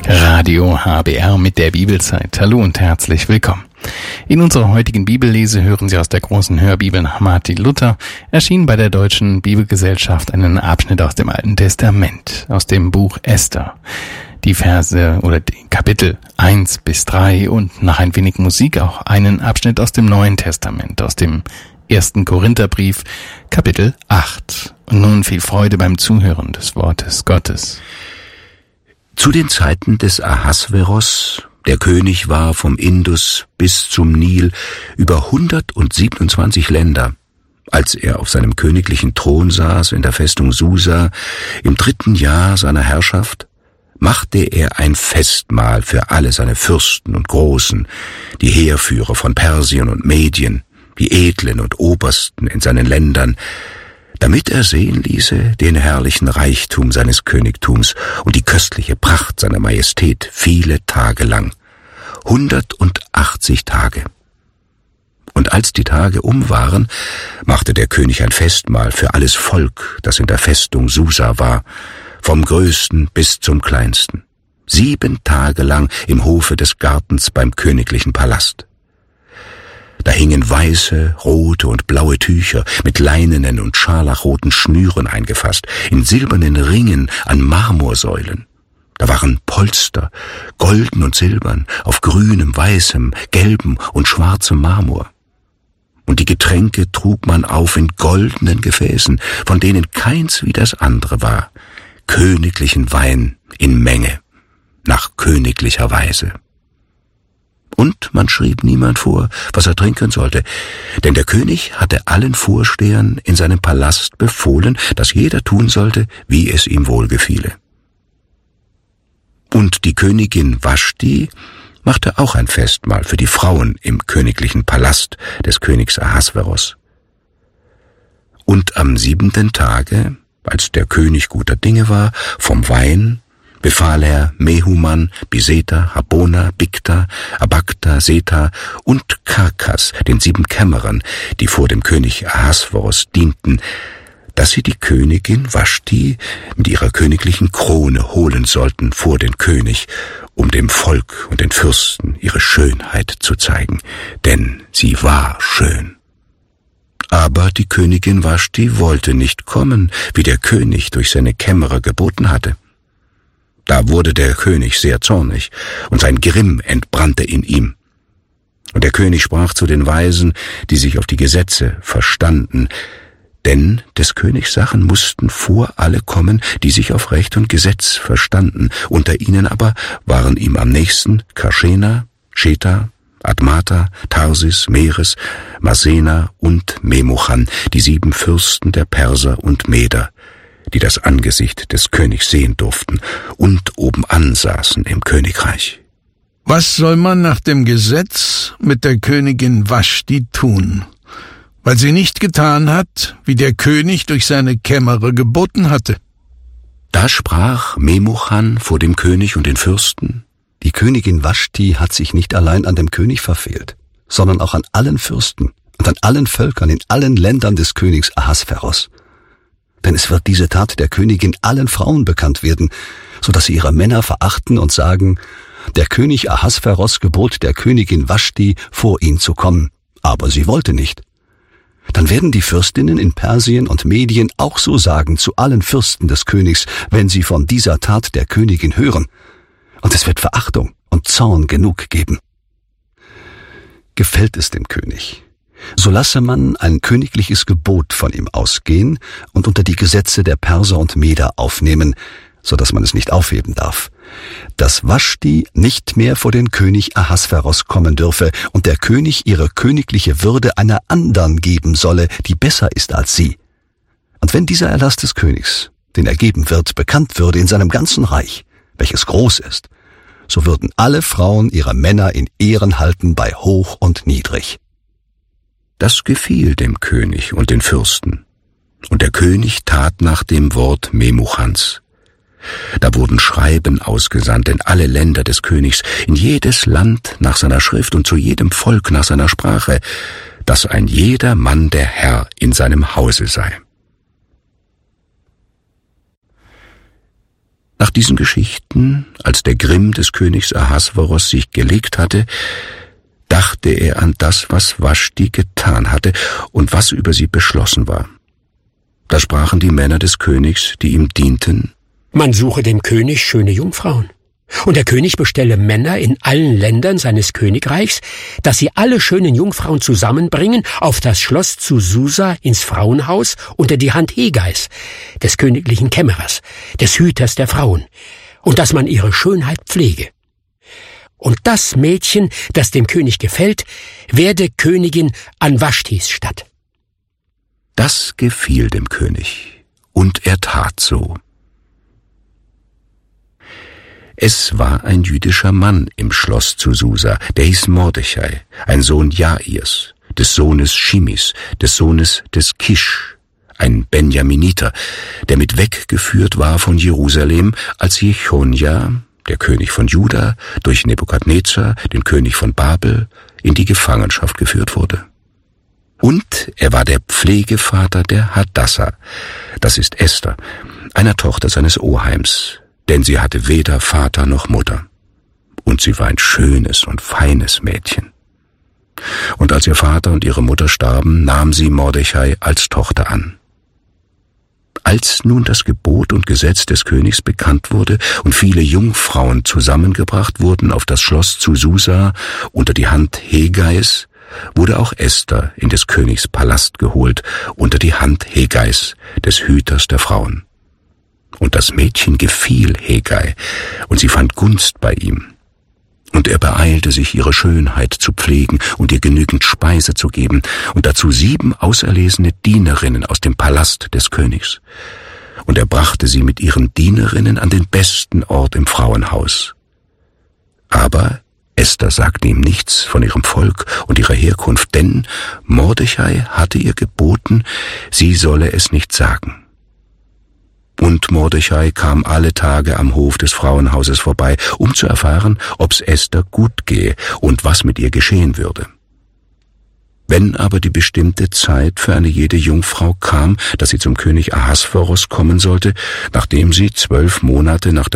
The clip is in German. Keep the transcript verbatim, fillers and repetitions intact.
Radio H B R mit der Bibelzeit. Hallo und herzlich willkommen. In unserer heutigen Bibellese hören Sie aus der großen Hörbibel nach Martin Luther, erschienen bei der Deutschen Bibelgesellschaft, einen Abschnitt aus dem Alten Testament, aus dem Buch Esther. Die Verse oder die Kapitel eins bis drei und nach ein wenig Musik auch einen Abschnitt aus dem Neuen Testament, aus dem ersten Korintherbrief, Kapitel acht. Und nun viel Freude beim Zuhören des Wortes Gottes. Zu den Zeiten des Ahasveros, der König war vom Indus bis zum Nil über hundertsiebenundzwanzig Länder, als er auf seinem königlichen Thron saß in der Festung Susa im dritten Jahr seiner Herrschaft, machte er ein Festmahl für alle seine Fürsten und Großen, die Heerführer von Persien und Medien, die Edlen und Obersten in seinen Ländern, damit er sehen ließe den herrlichen Reichtum seines Königtums und die köstliche Pracht seiner Majestät viele Tage lang, hundertachtzig Tage. Und als die Tage um waren, machte der König ein Festmahl für alles Volk, das in der Festung Susa war, vom Größten bis zum Kleinsten, sieben Tage lang im Hofe des Gartens beim königlichen Palast. Da hingen weiße, rote und blaue Tücher mit leinenen und scharlachroten Schnüren eingefasst, in silbernen Ringen an Marmorsäulen. Da waren Polster, golden und silbern, auf grünem, weißem, gelbem und schwarzem Marmor. Und die Getränke trug man auf in goldenen Gefäßen, von denen keins wie das andere war, königlichen Wein in Menge, nach königlicher Weise. Und man schrieb niemand vor, was er trinken sollte, denn der König hatte allen Vorstehern in seinem Palast befohlen, dass jeder tun sollte, wie es ihm wohlgefiele. Und die Königin Vaschti machte auch ein Festmahl für die Frauen im königlichen Palast des Königs Ahasveros. Und am siebenten Tage, als der König guter Dinge war, vom Wein, befahl er Mehuman, Biseta, Habona, Bigta, Abagta, Seta und Karkas, den sieben Kämmerern, die vor dem König Ahasveros dienten, dass sie die Königin Vaschti mit ihrer königlichen Krone holen sollten vor den König, um dem Volk und den Fürsten ihre Schönheit zu zeigen, denn sie war schön. Aber die Königin Vaschti wollte nicht kommen, wie der König durch seine Kämmerer geboten hatte. Da wurde der König sehr zornig, und sein Grimm entbrannte in ihm. Und der König sprach zu den Weisen, die sich auf die Gesetze verstanden, denn des Königs Sachen mussten vor alle kommen, die sich auf Recht und Gesetz verstanden. Unter ihnen aber waren ihm am nächsten Karschena, Sheta, Admata, Tarsis, Meres, Masena und Memuchan, die sieben Fürsten der Perser und Meder, die das Angesicht des Königs sehen durften und obenan saßen im Königreich. Was soll man nach dem Gesetz mit der Königin Vaschti tun, weil sie nicht getan hat, wie der König durch seine Kämmerer geboten hatte? Da sprach Memuchan vor dem König und den Fürsten: Die Königin Vaschti hat sich nicht allein an dem König verfehlt, sondern auch an allen Fürsten und an allen Völkern in allen Ländern des Königs Ahasveros. Denn es wird diese Tat der Königin allen Frauen bekannt werden, so dass sie ihre Männer verachten und sagen: Der König Ahasveros gebot der Königin Vaschti, vor ihn zu kommen, aber sie wollte nicht. Dann werden die Fürstinnen in Persien und Medien auch so sagen zu allen Fürsten des Königs, wenn sie von dieser Tat der Königin hören. Und es wird Verachtung und Zorn genug geben. Gefällt es dem König, so lasse man ein königliches Gebot von ihm ausgehen und unter die Gesetze der Perser und Meder aufnehmen, so dass man es nicht aufheben darf, dass Vaschti nicht mehr vor den König Ahasveros kommen dürfe und der König ihre königliche Würde einer andern geben solle, die besser ist als sie. Und wenn dieser Erlass des Königs, den er geben wird, bekannt würde in seinem ganzen Reich, welches groß ist, so würden alle Frauen ihre Männer in Ehren halten bei hoch und niedrig. Das gefiel dem König und den Fürsten, und der König tat nach dem Wort Memuchans. Da wurden Schreiben ausgesandt in alle Länder des Königs, in jedes Land nach seiner Schrift und zu jedem Volk nach seiner Sprache, dass ein jeder Mann der Herr in seinem Hause sei. Nach diesen Geschichten, als der Grimm des Königs Ahasveros sich gelegt hatte, dachte er an das, was Vaschti getan hatte und was über sie beschlossen war. Da sprachen die Männer des Königs, die ihm dienten: Man suche dem König schöne Jungfrauen. Und der König bestelle Männer in allen Ländern seines Königreichs, dass sie alle schönen Jungfrauen zusammenbringen auf das Schloss zu Susa ins Frauenhaus unter die Hand Hegais, des königlichen Kämmerers, des Hüters der Frauen, und dass man ihre Schönheit pflege. Und das Mädchen, das dem König gefällt, werde Königin an Vaschtis Statt. Das gefiel dem König, und er tat so. Es war ein jüdischer Mann im Schloss zu Susa, der hieß Mordechai, ein Sohn Jairs, des Sohnes Shimis, des Sohnes des Kisch, ein Benjaminiter, der mit weggeführt war von Jerusalem, als Jechonja, der König von Juda, durch Nebukadnezar, den König von Babel, in die Gefangenschaft geführt wurde. Und er war der Pflegevater der Hadassa, das ist Esther, einer Tochter seines Oheims, denn sie hatte weder Vater noch Mutter. Und sie war ein schönes und feines Mädchen. Und als ihr Vater und ihre Mutter starben, nahm sie Mordechai als Tochter an. Als nun das Gebot und Gesetz des Königs bekannt wurde und viele Jungfrauen zusammengebracht wurden auf das Schloss zu Susa unter die Hand Hegais, wurde auch Esther in des Königs Palast geholt unter die Hand Hegais, des Hüters der Frauen. Und das Mädchen gefiel Hegai, und sie fand Gunst bei ihm. Und er beeilte sich, ihre Schönheit zu pflegen und ihr genügend Speise zu geben, und dazu sieben auserlesene Dienerinnen aus dem Palast des Königs. Und er brachte sie mit ihren Dienerinnen an den besten Ort im Frauenhaus. Aber Esther sagte ihm nichts von ihrem Volk und ihrer Herkunft, denn Mordechai hatte ihr geboten, sie solle es nicht sagen. Und Mordechai kam alle Tage am Hof des Frauenhauses vorbei, um zu erfahren, ob's Esther gut gehe und was mit ihr geschehen würde. Wenn aber die bestimmte Zeit für eine jede Jungfrau kam, dass sie zum König Ahasveros kommen sollte, nachdem sie zwölf Monate nach